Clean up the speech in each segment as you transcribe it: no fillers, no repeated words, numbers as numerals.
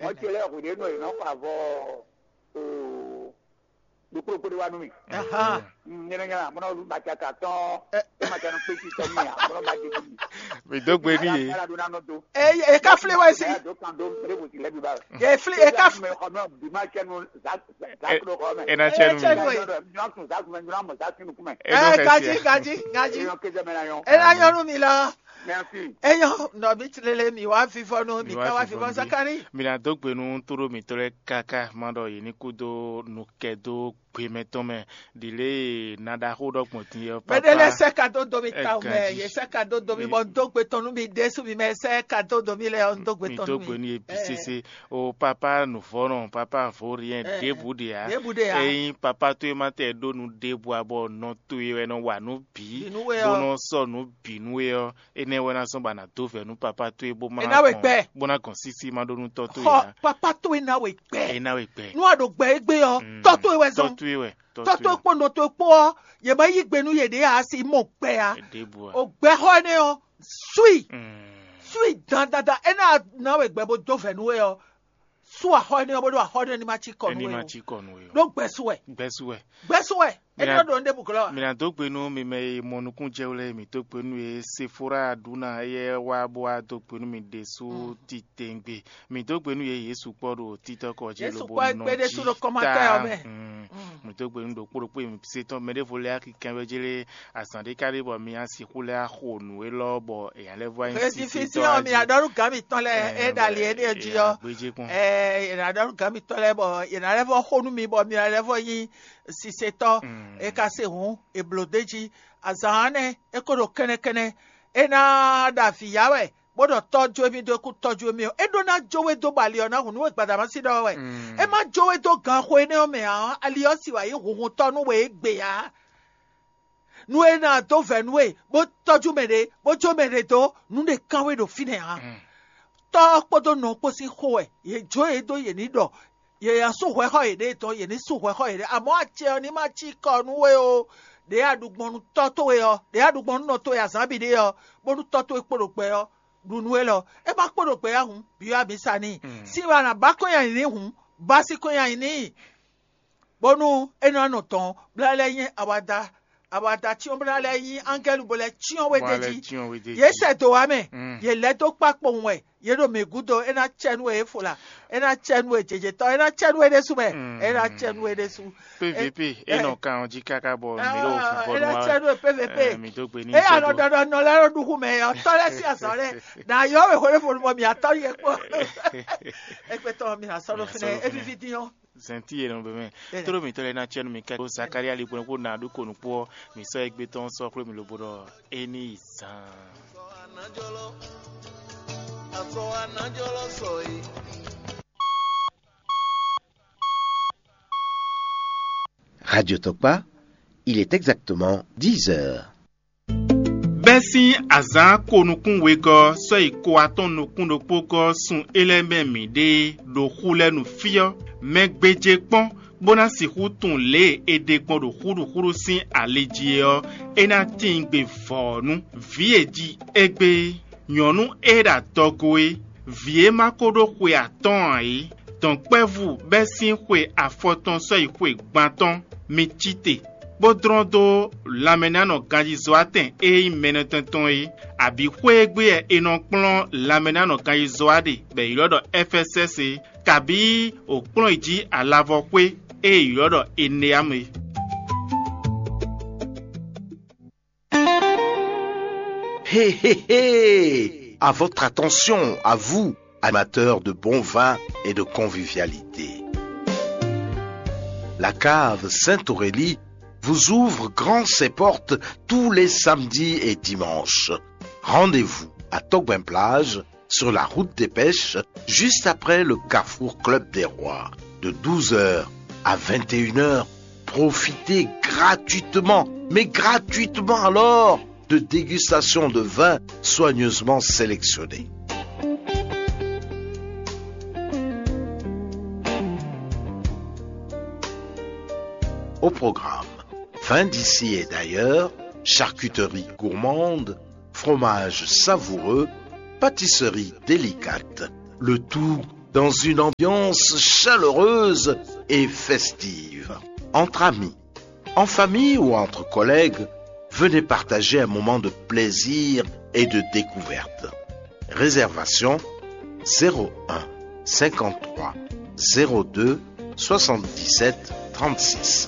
tu l'as rodé nous non pas avoir le propos de Wanoumi. Nyanga mona lu ba ta carton e ma tan petit tami a mona ba de. Mi do gbe ni e ka fle wa si e fle e ka fle bi ma chenu za ko me e na chenu gaji e na yonu mi la merci e yo no bi tlele mi wa fifo no mi ka wa fifo Zakari mi na do gbe nu toro mi tore kaka mando yi ni kudo nu kedo gbe metome dile nada hodo ponti yo papa bedele se cadeau do mi ta me ye se cadeau do mi bon do gbe tonu mi desu mi me se cadeau do mi le on do gbe tonu mi do gbe ni epicc o papa nu foron papa fo rien debu dia e papa to e mate do nu debu abo no to e no wa nu bi bono so nu bi nu e ene wona so bana do fe nu papa to e bo ma bona kon sisi ma do nu to to ya papa to e na we pe nu ado gbe egbe yo to to e we so toto po no to po ye ba yi gbenu ye de a si mo pe a o gbe ho ni o sui dan ena na we gbe bo do fe nu we o su a ho ni o bo do a ho ni ma chi kon we o do gbe suwe ena do nde bukolo mi na do gbenu mi me monukun jeule mi to gbenu e Sephora aduna ye wa bo a do gbenu mi de su titengbe mi do gbenu ye Yesu podo titoko je lo bo no pe de su lo commentaire me mi to gbenu do poro pe mi se ton me de vole a ki kan wejele asande kare bo mi an si kule a khonu e lo bo e yan le vo in si difficile mi adoru kan mi ton le e dali e de ji yo e adoru kan mi ton le bo e na le vo khonu mi bo mi le vo yin si se to e ka se hun e blodeji azane e ko do kene e na da fi yawe bodo toju emi do ku toju emi o e do na jowe do bali ona hunu we gbada ma si do we e ma jowe do gan ho ene o me an ali o si wa yi hun to nu we gbe ya nu e na to venwe bo toju mere bo jo mere do nu de kan we do fine ha to podo no po si ho e ye jo e do ye ni do ye ya so hwe ho e de to ye ni so hwe ho e de amo ache oni ma chi ko nu we o de adugbonu to to we o de adugbonu no to ya san bi de o bo nu to to eporo pe o Brunuelo, e ba kporo pe ahun bi ya bi sani si wa na ba ko yan ni hun ba si ko yan ni bonu eno no ton blale yin awada ti on blale yin angel bole ti on we deji ye se to wa me ye le to papo we ye do megudo e na chenu e fula e na chenu e jeje to e na chenu e de su me e na chenu e de su PVP e no kan ji kaka bo mi lo fu bo e na chenu e PVP mi to pe ni e ano do no le ro du me o to le si asore na yo we hore fo mo mi ato ye po e pe to mi asoro fine e video senti e no be me toro mi to le na chenu mi ka o Zakari ali ko na du ko nu po mi so egbe ton so pro mi lo bodo eni isan Radio Tokpa, il est exactement 10 heures. Besi azan konukun weko so iko aton nukun do poko sun eleme mi de do khule nu fio megbeje pon bona si hutun le edekpon do khuru sin alejio ena tingbe fonu vieji egbe nyonu era togoe vie makodo kwe aton yi ton pevu besin kwe afoton so ikwe gbanton mitite bodrondo lamenano ganji zoaten e menetenton yi abi kwe egbe enon plon lamenano ganji zoade be yodo FSS kabi o plon iji alavo kwe e yodo eneame. Hé hé hé! À votre attention, à vous, amateurs de bon vin et de convivialité. La cave Sainte-Aurélie vous ouvre grand ses portes tous les samedis et dimanches. Rendez-vous à Togben-Plage, sur la route des pêches, juste après le Carrefour Club des Rois. De 12h à 21h, profitez gratuitement, mais gratuitement alors, de dégustation de vins soigneusement sélectionnés. Au programme, vins d'ici et d'ailleurs, charcuterie gourmande, fromage savoureux, pâtisserie délicate, le tout dans une ambiance chaleureuse et festive. Entre amis, en famille ou entre collègues, venez partager un moment de plaisir et de découverte. Réservation 01 53 02 77 36.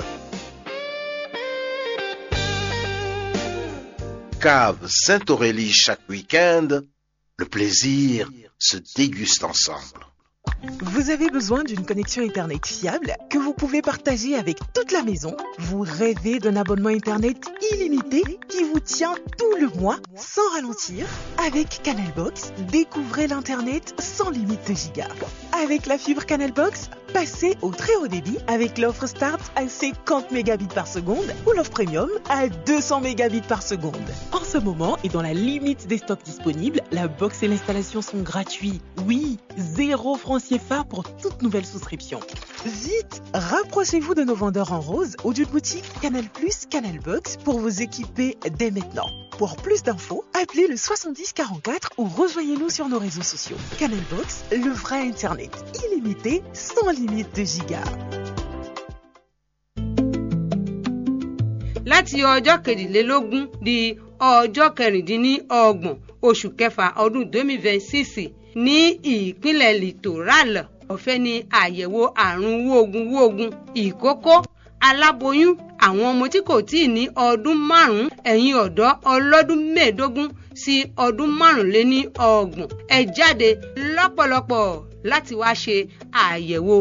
Cave Sainte-Aurélie chaque week-end, le plaisir se déguste ensemble. Vous avez besoin d'une connexion Internet fiable que vous pouvez partager avec toute la maison. Vous rêvez d'un abonnement Internet illimité qui vous tient tout le mois sans ralentir. Avec Canalbox, découvrez l'Internet sans limite de gigas. Avec la fibre Canalbox, passez au très haut débit avec l'offre Start à 50 mégabits par seconde ou l'offre Premium à 200 mégabits par seconde. En ce moment et dans la limite des stocks disponibles, la box et l'installation sont gratuits. Oui, 0 francs CFA pour toute nouvelle souscription. Vite, rapprochez-vous de nos vendeurs en rose ou d'une boutique Canal+, Canalbox pour vous équiper dès maintenant. Pour plus d'infos, appelez le 70 44 ou rejoignez-nous sur nos réseaux sociaux. Canalbox, le vrai Internet illimité sans limite de gigas. Láti ọjọ́ kejìlélógún di ọjọ́ kẹrìndínlọ́gbọ̀n oṣù kẹfà ọdún 2026 ní ìpínlẹ̀ Littoral ọ̀fẹ́ ni àyẹ̀wò àrùn wóogun ìkókó aláboyún àwọn ọmọ tí kò tíì ní ọdún 5 ẹ̀yin ọ̀dọ́ ọlọ́dún 15 sí ọdún 25 ẹ jáde lọ́pọ̀lọpọ̀ láti wá ṣe àyẹ̀wò